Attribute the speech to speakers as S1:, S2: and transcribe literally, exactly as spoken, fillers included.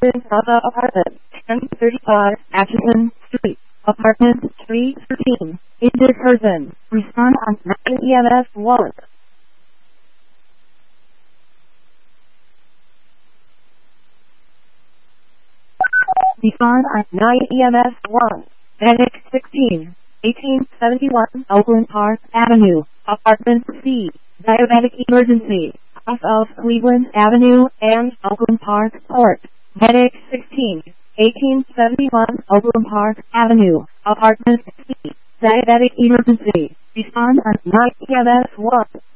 S1: Open Plaza Apartment, ten thirty-five Atchison Street, Apartment three thirteen. Injured person. Respond on nine E M S one. Respond on nine E M S one. Medic sixteen. eighteen seventy-one Oakland Park Avenue, Apartment C. Diabetic emergency. Off of Cleveland Avenue and Oakland Park Court. Medic sixteen. eighteen seventy-one Oakland Park Avenue, Apartment C. Diabetic emergency. Respond on nine E M S one.